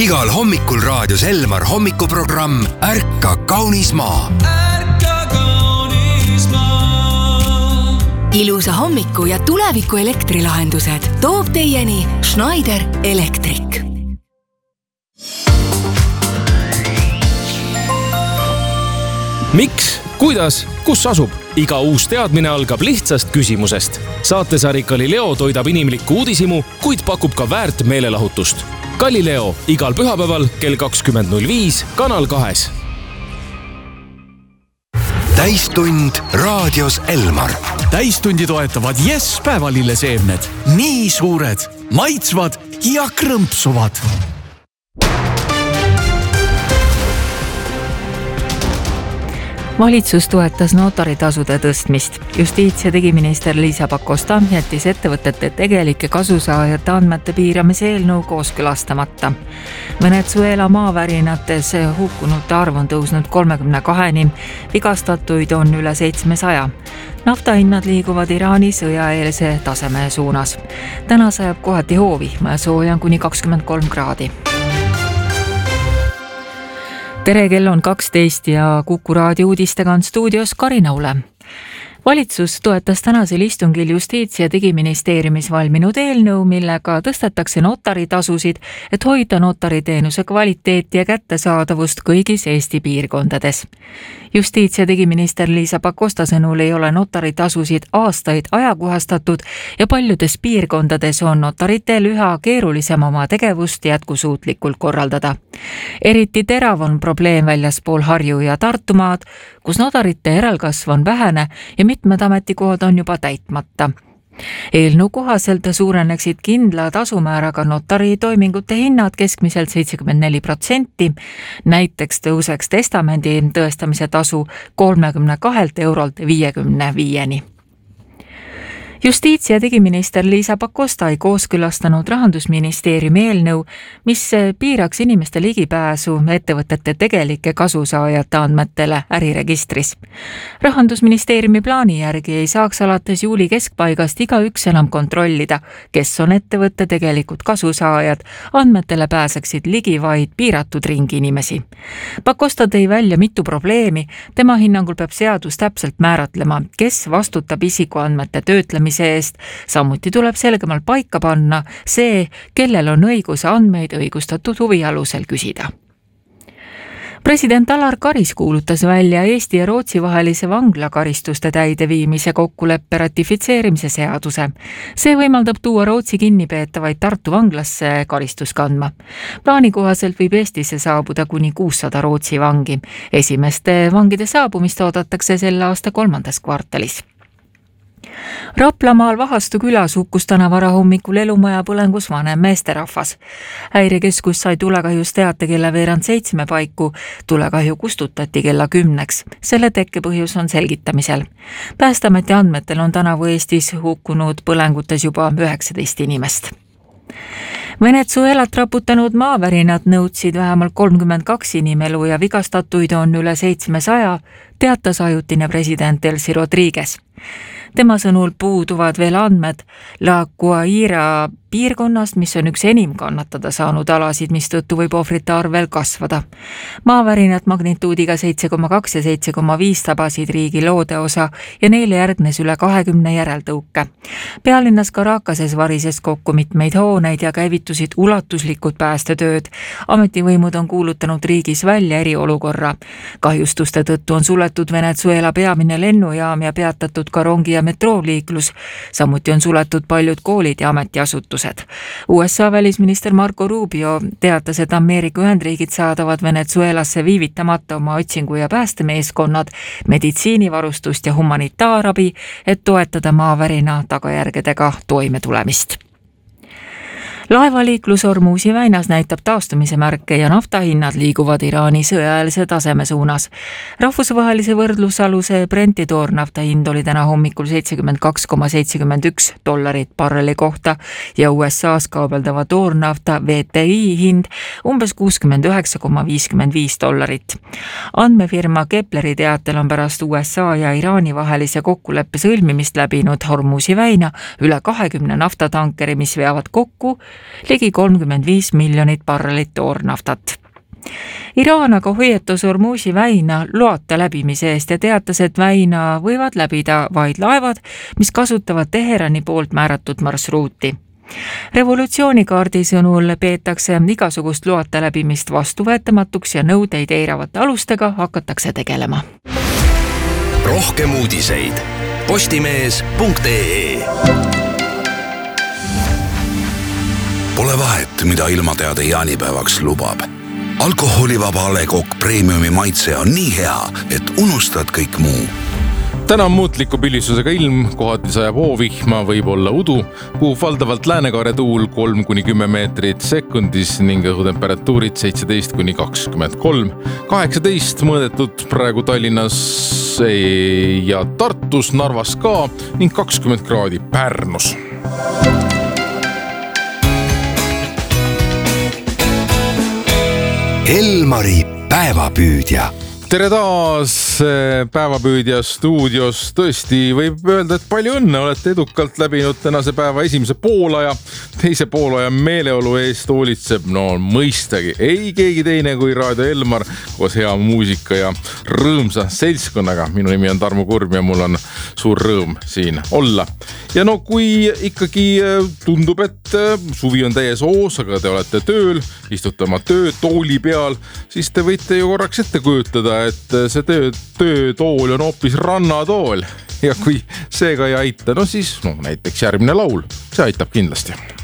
Igal hommikul raadios Elmar hommikuprogramm Ärka kaunis maa. Ilusa hommiku ja tuleviku elektrilahendused toob teieni Schneider Electric. Miks, kuidas, kus asub? Iga uus teadmine algab lihtsast küsimusest. Saatesari Galileo toidab inimlikku uudisimu, kuid pakub ka väärt meelelahutust. Galileo igal pühapäeval kell 20.05 Kanal 2. Täistund raadios Elmar. Täistundi toetavad Yes päevalilleseemned. Nii suured, maitsvad ja krõmpsuvad. Valitsus toetas notaritasude tõstmist. Justiits- ja digiminister Liisa Pakosta jättis ettevõtete tegelike kasusaajate andmete piiramise eelnõu kooskõlastamata. Venezuela maavärinates hukkunute arv on tõusnud 32-ni, vigastatuid on üle 700. Naftahinnad liiguvad Iraani sõjaeelse taseme suunas. Täna sajab kohati hoovi, sooja on kuni 23 kraadi. Tere, kell on 12 ja Kuku raadio uudistega on stuudios Karina Ule. Valitsus toetas tänasel istungil Justiits- ja digiministeeriumis valminud eelnõu, millega tõstetakse notaritasusid, et hoida notariteenuse kvaliteeti ja kättesaadavust kõigis Eesti piirkondades. Justiits- ja digiminister Liisa Pakosta sõnul ei ole notaritasusid aastaid ajakohastatud ja paljudes piirkondades on notaritel üha keerulisem oma tegevust jätkusuutlikult korraldada. Eriti terav on probleem väljaspool Harju ja Tartumaad, kus notarite järelkasv on vähene ja mitmed ametikohad on juba täitmata. Eelnõu kohaselt suureneksid kindla tasumääraga notari toimingute hinnad keskmiselt 74%, näiteks tõuseks testamendi tõestamise tasu 32 eurolt 55-ni. Justiits- ja digiminister Liisa Pakosta ei kooskõlastanud Rahandusministeeriumi eelnõu, mis piiraks inimeste ligipääsu ettevõtete tegelike kasusaajate andmetele äriregistris. Rahandusministeeriumi plaani järgi ei saaks alates juuli keskpaigast igaüks enam kontrollida, kes on ettevõtte tegelikud kasusaajad, andmetele pääseksid ligi vaid piiratud ringi inimesi. Pakosta tõi välja mitu probleemi, tema hinnangul peab seadus täpselt määratlema, kes vastutab isikuandmete töötlemise eest. Samuti tuleb selgemalt paika panna see, kellel on õigus andmeid õigustatud huvi alusel küsida. President Alar Karis kuulutas välja Eesti ja Rootsi vahelise vanglakaristuste täideviimise kokkuleppe ratifitseerimise seaduse. See võimaldab tuua Rootsi kinnipeetavaid Tartu vanglasse karistus kandma. Plaani kohaselt võib Eestisse saabuda kuni 600 Rootsi vangi. Esimeste vangide saabumist oodatakse selle aasta 3. kvartalis. Raplamaal Vahastu külas hukkus täna varahommikul elumaja põlengus vanem meesterahvas. Häirekeskus sai tulekahjus teate kella 6:15 paiku, tulekahju kustutati kella 10. Selle tekkepõhjus on selgitamisel. Päästeameti andmetel on tänavu Eestis hukkunud põlengutes juba 19 inimest. Venezuelat raputanud maavärinad nõudsid vähemalt 32 inimelu ja vigastatuid on üle 700, teatas ajutine president Delcy Rodriguez. Tema sõnul puuduvad veel andmed La Guaira piirkonnast, mis on üks enim kannatada saanud alasid, mistõttu võib ohvrite arv veel kasvada. Maavärinad magnituudiga 7,2 ja 7,5 tabasid riigi loodeosa ja neile järgnes üle 20 järeltõuke. Pealinnas Caracases varises kokku mitmeid hooneid ja käivitusid ulatuslikud päästetööd. Ametivõimud on kuulutanud riigis välja eriolukorra. Kahjustuste tõttu on suletud Venezuela peamine lennujaam ja peatatud ka rongi ja metrooliiklus. Samuti on suletud paljud koolid ja ametiasutused. USA välisminister Marco Rubio teatas, et Ameerika Ühendriigid saadavad Venezuelasse viivitamata oma otsingu- ja päästemeeskonnad, meditsiinivarustust ja humanitaarabi, et toetada maavärina tagajärgedega toimetulemist. Laevaliiklus Hormuzi väinas näitab taastumise märke ja naftahinnad liiguvad Iraani sõjaeelse taseme suunas. Rahvusvahelise võrdlusaluse Brenti toornafta hind oli täna hommikul $72,71 barreli kohta ja USA's kaubeldava toornafta VTI hind umbes $69,55. Andmefirma Kepleri teatel on pärast USA ja Iraani vahelise kokkuleppe sõlmimist läbinud Hormuzi väina üle 20 naftatankeri, mis veavad kokku ligi 35 miljonit barrelit toornaftat. Iraan aga hoiatas Hormuzi väina loata läbimise eest ja teatas, et väina võivad läbida vaid laevad, mis kasutavad Teherani poolt määratud marsruuti. Revolutsioonikaardi sõnul peetakse igasugust loata läbimist vastuvõetamatuks ja nõudeid eiravate alustega hakatakse tegelema. Rohkem uudiseid postimees.ee. Pole vahet, mida ilmateade jaanipäevaks lubab. Alkoholivaba A. Le Coq Premiumi maitse on nii hea, et unustad kõik muu. Täna on muutliku pilisusega ilm, kohati sajab hoovihma, võib olla udu, puhub valdavalt läänekaare tuul 3-10 meetrit sekundis ning õhutemperatuurid 17-23. 18 mõõdetud praegu Tallinnas ja Tartus, Narvas ka ning 20 kraadi Pärnus. Elmari päevapüüdja. Tere taas päevapüüdja stuudios. Tõesti võib öelda, et palju õnne, olete edukalt läbinud tänase päeva esimese poolaja. Teise poolaja meeleolu eest hoolitseb, mõistagi, ei keegi teine kui Raadio Elmar koos hea muusika ja rõõmsa seltskonnaga. Minu nimi on Tarmo Kurm ja mul on suur rõõm siin olla. Ja kui ikkagi tundub, et suvi on täies hoos, aga te olete tööl, istute oma töötooli peal, siis te võite ju korraks ette kujutada, et see töötool on hoopis rannatool ja kui seega ei aita, siis näiteks järgmine laul, see aitab kindlasti.